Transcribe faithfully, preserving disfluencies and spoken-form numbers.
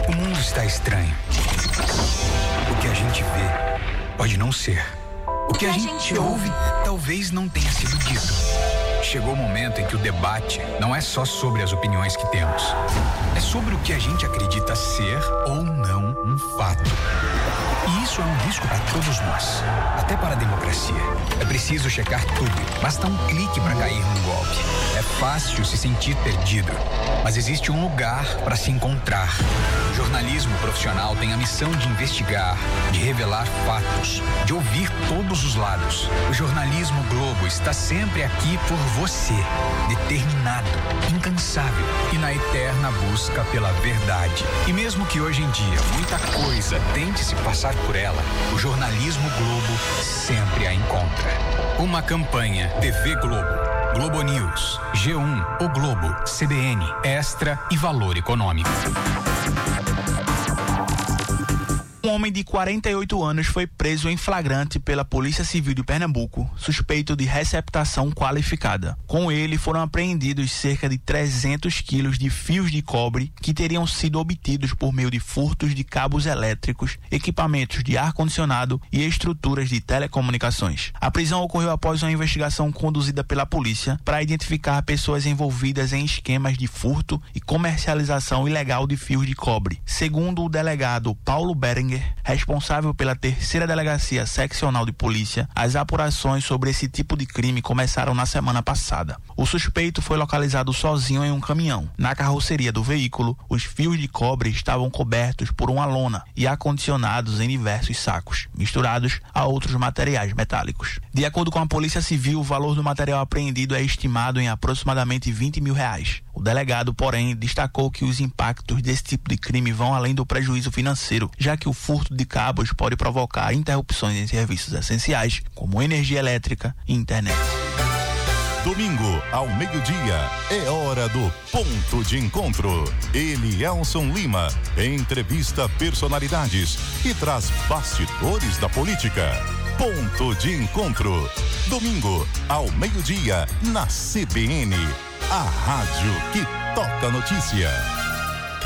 O mundo está estranho. O que a gente vê pode não ser. O que a gente ouve talvez não tenha sido dito. Chegou o momento em que o debate não é só sobre as opiniões que temos. É sobre o que a gente acredita ser ou não um fato. E isso é um risco para todos nós, até para a democracia. É preciso checar tudo. Basta um clique para cair num golpe. É fácil se sentir perdido, mas existe um lugar para se encontrar. O jornalismo profissional tem a missão de investigar, de revelar fatos, de ouvir todos os lados. O jornalismo Globo está sempre aqui por você, determinado, incansável e na eterna busca pela verdade. E mesmo que hoje em dia muita coisa tente se passar por ela, o jornalismo Globo sempre a encontra. Uma campanha T V Globo, Globo News, G um, O Globo, C B N, Extra e Valor Econômico. Um homem de quarenta e oito anos foi preso em flagrante pela Polícia Civil de Pernambuco, suspeito de receptação qualificada. Com ele foram apreendidos cerca de trezentos quilos de fios de cobre que teriam sido obtidos por meio de furtos de cabos elétricos, equipamentos de ar-condicionado e estruturas de telecomunicações. A prisão ocorreu após uma investigação conduzida pela polícia para identificar pessoas envolvidas em esquemas de furto e comercialização ilegal de fios de cobre. Segundo o delegado Paulo Berenguer, responsável pela terceira delegacia seccional de polícia, as apurações sobre esse tipo de crime começaram na semana passada. O suspeito foi localizado sozinho em um caminhão. Na carroceria do veículo, os fios de cobre estavam cobertos por uma lona e acondicionados em diversos sacos, misturados a outros materiais metálicos. De acordo com a Polícia Civil, o valor do material apreendido é estimado em aproximadamente vinte mil reais. O delegado, porém, destacou que os impactos desse tipo de crime vão além do prejuízo financeiro, já que o furto de cabos pode provocar interrupções em serviços essenciais, como energia elétrica e internet. Domingo, ao meio-dia, é hora do Ponto de Encontro. Elielson Lima entrevista personalidades e traz bastidores da política. Ponto de Encontro. Domingo, ao meio-dia, na C B N. A rádio que toca notícia.